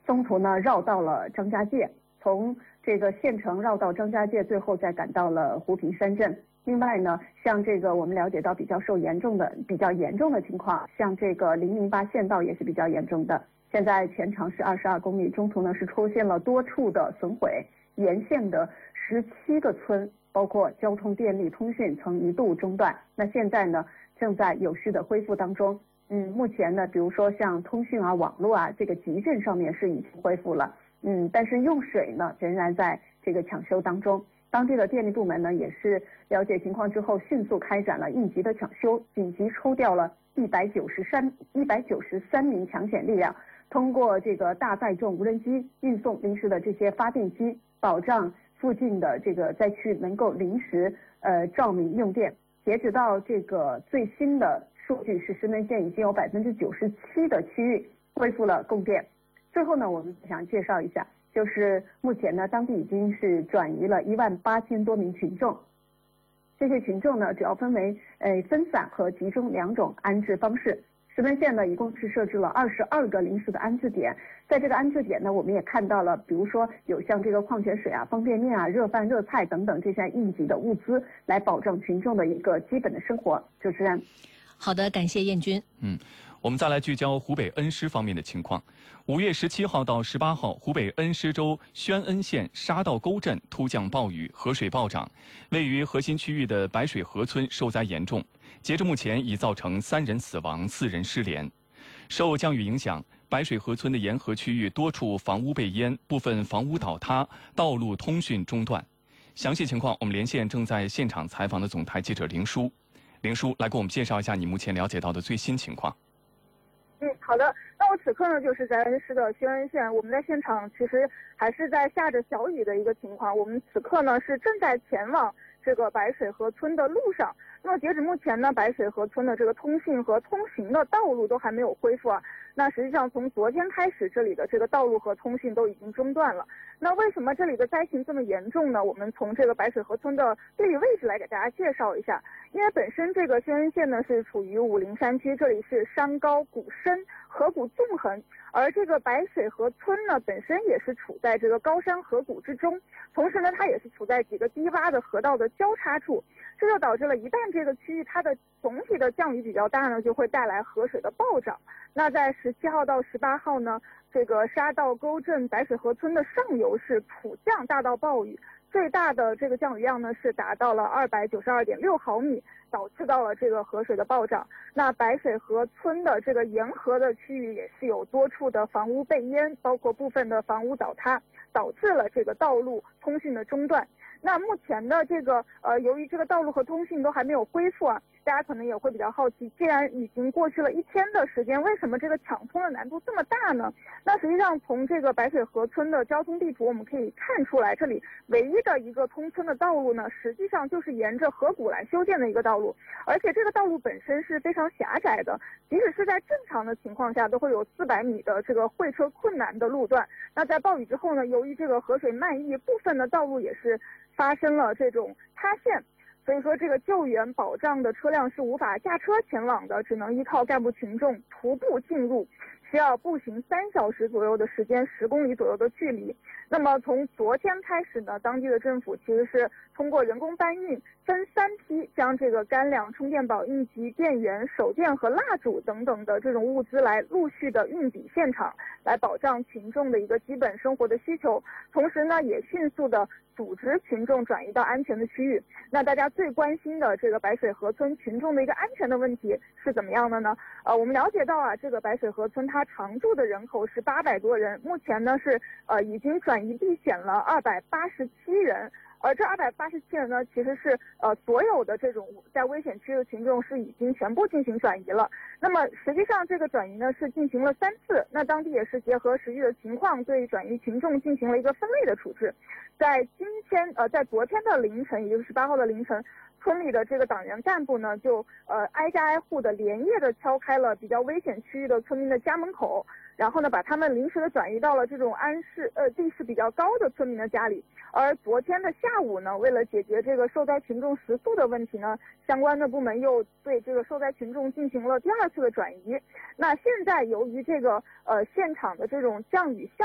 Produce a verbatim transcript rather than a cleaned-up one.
中途呢绕到了张家界，从这个县城绕到张家界，最后再赶到了湖平山镇。另外呢，像这个我们了解到比较受严重的、比较严重的情况，像这个零零八县道也是比较严重的。现在全长是二十二公里，中途呢是出现了多处的损毁，沿线的十七个村，包括交通、电力、通讯曾一度中断。那现在呢，正在有序的恢复当中。嗯，目前呢，比如说像通讯啊、网络啊，这个集镇上面是已经恢复了。嗯，但是用水呢，仍然在这个抢修当中。当地的电力部门呢，也是了解情况之后，迅速开展了应急的抢修，紧急抽调了一百九十三一百九十三名抢险力量，通过这个大载重无人机运送临时的这些发电机，保障附近的这个灾区能够临时呃照明用电。截止到这个最新的数据是，石门县已经有百分之九十七的区域恢复了供电。最后呢，我们想介绍一下，就是目前呢，当地已经是转移了一万八千多名群众。这些群众呢，主要分为呃分散和集中两种安置方式。石门县呢，一共是设置了二十二个临时的安置点。在这个安置点呢，我们也看到了，比如说有像这个矿泉水啊、方便面啊、热饭、热菜等等这些应急的物资，来保证群众的一个基本的生活。主持人， 好的，感谢燕军。 嗯。我们再来聚焦湖北恩施方面的情况。五月十七号到十八号，湖北恩施州宣恩县沙道沟镇突降暴雨，河水暴涨，位于核心区域的白水河村受灾严重。截至目前，已造成三人死亡，四人失联。受降雨影响，白水河村的沿河区域多处房屋被淹，部分房屋倒塌，道路通讯中断。详细情况，我们连线正在现场采访的总台记者林叔。林叔，来给我们介绍一下你目前了解到的最新情况。 嗯，好的。那我此刻呢，就是在恩施的宣恩县，我们在现场其实还是在下着小雨的一个情况。我们此刻呢是正在前往这个白水河村的路上。那么截止目前呢，白水河村的这个通信和通行的道路都还没有恢复啊。那实际上从昨天开始，这里的这个道路和通信都已经中断了。那为什么这里的灾情这么严重呢？我们从这个白水河村的地理位置来给大家介绍一下。因为本身这个宣恩县呢是处于武陵山区，这里是山高谷深，河谷纵横，而这个白水河村呢本身也是处在这个高山河谷之中，同时呢它也是处在几个低洼的河道的交叉处，这就导致了一旦这个区域它的总体的降雨比较大呢，就会带来河水的暴涨。那在十七号到十八号呢，这个沙道沟镇白水河村的上游是普降大到暴雨，最大的这个降雨量呢是达到了二百九十二点六毫米，导致到了这个河水的暴涨。那白水河村的这个沿河的区域也是有多处的房屋被淹，包括部分的房屋倒塌，导致了这个道路通讯的中断。那目前的这个呃，由于这个道路和通讯都还没有恢复啊，大家可能也会比较好奇，既然已经过去了一天的时间，为什么这个抢通的难度这么大呢？那实际上从这个白水河村的交通地图我们可以看出来，这里唯一的一个通村的道路呢，实际上就是沿着河谷来修建的一个道路，而且这个道路本身是非常狭窄的，即使是在正常的情况下都会有四百米的这个会车困难的路段。那在暴雨之后呢，由于这个河水漫溢，部分的道路也是发生了这种塌陷，所以说这个救援保障的车辆是无法驾车前往的，只能依靠干部群众徒步进入，需要步行三小时左右的时间，十公里左右的距离。那么从昨天开始呢，当地的政府其实是通过人工搬运，分三批将这个干粮、充电宝、应急电源、手电和蜡烛等等的这种物资来陆续的运抵现场，来保障群众的一个基本生活的需求。同时呢，也迅速的组织群众转移到安全的区域。那大家最关心的这个白水河村群众的一个安全的问题是怎么样的呢？呃，我们了解到啊，这个白水河村它常住的人口是八百多人，目前呢是呃已经转移避险了二百八十七人。而这二百八十七人呢，其实是呃所有的这种在危险区的群众是已经全部进行转移了。那么实际上这个转移呢是进行了三次，那当地也是结合实际的情况，对转移群众进行了一个分类的处置。在今天呃在昨天的凌晨，也就是十八号的凌晨，村里的这个党员干部呢，就呃挨家挨户的连夜的敲开了比较危险区域的村民的家门口，然后呢把他们临时的转移到了这种安势呃地势比较高的村民的家里。而昨天的下午呢，为了解决这个受灾群众食宿的问题呢，相关的部门又对这个受灾群众进行了第二次的转移。那现在由于这个呃现场的这种降雨效